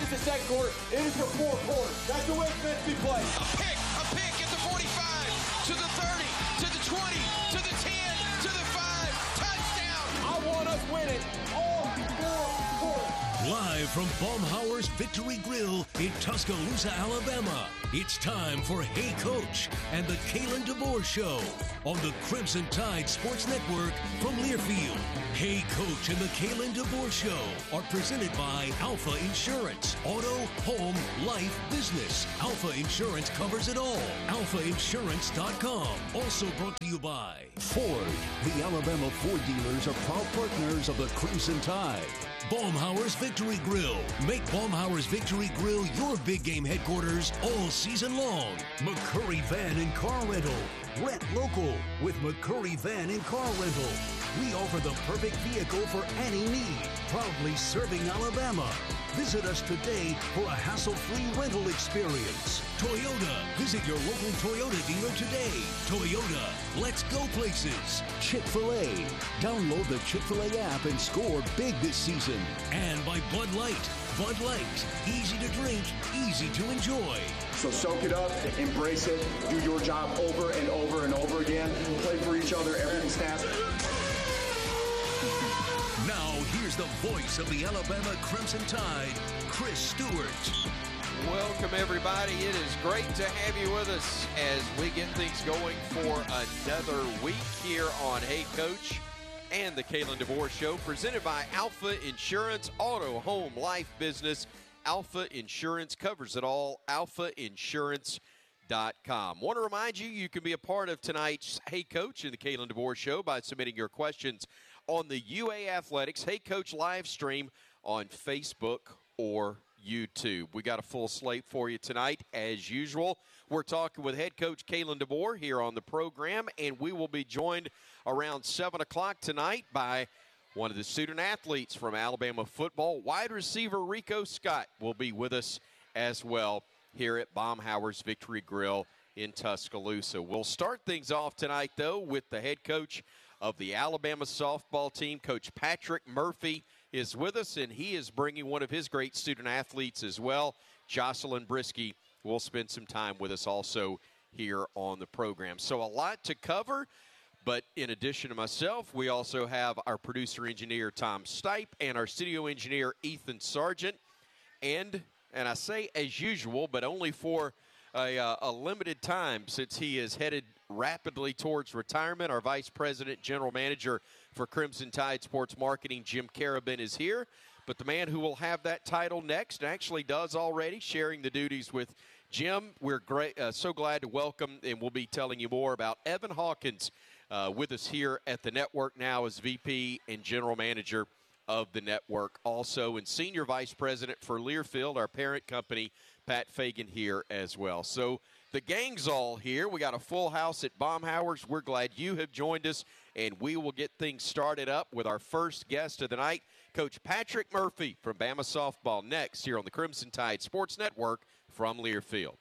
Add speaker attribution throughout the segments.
Speaker 1: the second quarter. It is for 4 quarters. That's the way it's meant to be played.
Speaker 2: A pick at the 45, to the 30, to the 20, to the 10, to the 5. Touchdown.
Speaker 1: I want us winning all 4 quarters.
Speaker 3: Live from Baumhauer's Victory Grill in Tuscaloosa, Alabama, it's time for Hey Coach and the Kalen DeBoer Show on the Crimson Tide Sports Network from Learfield. Hey Coach and the Kalen DeBoer Show are presented by Alpha Insurance. Auto, home, life, business. Alpha Insurance covers it all. AlphaInsurance.com. Also brought to you by
Speaker 4: Ford. The Alabama Ford dealers are proud partners of the Crimson Tide.
Speaker 3: Baumhauer's Victory Grill. Make Baumhauer's Victory Grill your big game headquarters all season long. McCurry Van and Car Rental. Rent local with McCurry Van and Car Rental. We offer the perfect vehicle for any need. Proudly serving Alabama. Visit us today for a hassle-free rental experience. Toyota. Visit your local Toyota dealer today. Toyota. Let's go places.
Speaker 4: Chick-fil-A. Download the Chick-fil-A app and score big this season.
Speaker 3: And by Bud Light. Bud Light. Easy to drink, easy to enjoy.
Speaker 5: So soak it up, embrace it, do your job over and over and over again. Play for each other, everything snaps.
Speaker 3: Now, here's the voice of the Alabama Crimson Tide, Chris Stewart.
Speaker 2: Welcome, everybody. It is great to have you with us as we get things going for another week here on Hey Coach and the Kalen DeBoer Show, presented by Alpha Insurance, Auto, Home, Life, Business. Alpha Insurance covers it all. AlphaInsurance.com. Want to remind you, you can be a part of tonight's Hey Coach and the Kalen DeBoer Show by submitting your questions on the UA Athletics Hey Coach live stream on Facebook or YouTube. We got a full slate for you tonight. As usual, we're talking with head coach Kalen DeBoer here on the program, and we will be joined around 7 o'clock tonight by one of the student athletes from Alabama football. Wide receiver Rico Scott will be with us as well here at Baumhauer's Victory Grill in Tuscaloosa. We'll start things off tonight, though, with the head coach of the Alabama softball team. Coach Patrick Murphy is with us, and he is bringing one of his great student athletes as well. Jocelyn Brisky will spend some time with us also here on the program. So a lot to cover. But in addition to myself, we also have our producer-engineer, Tom Stipe, and our studio engineer, Ethan Sargent. And I say as usual, but only for a limited time since he is headed rapidly towards retirement. Our Vice President, General Manager for Crimson Tide Sports Marketing, Jim Carabin, is here. But the man who will have that title next actually does already, sharing the duties with Jim. We're so glad to welcome, and we'll be telling you more about Evan Hawkins, with us here at the network now as VP and General Manager of the network. Also, and Senior Vice President for Learfield, our parent company, Pat Fagan here as well. So the gang's all here. We got a full house at Baumhauer's. We're glad you have joined us, and we will get things started up with our first guest of the night, Coach Patrick Murphy from Bama Softball, next here on the Crimson Tide Sports Network from Learfield.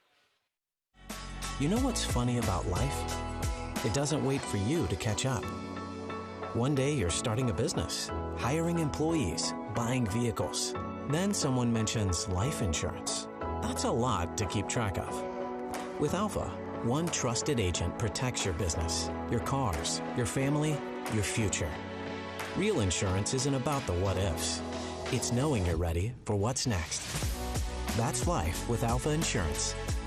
Speaker 6: You know what's funny about life? It doesn't wait for you to catch up. One day you're starting a business, hiring employees, buying vehicles. Then someone mentions life insurance. That's a lot to keep track of. With Alpha, one trusted agent protects your business, your cars, your family, your future. Real insurance isn't about the what-ifs. It's knowing you're ready for what's next. That's life with Alpha Insurance.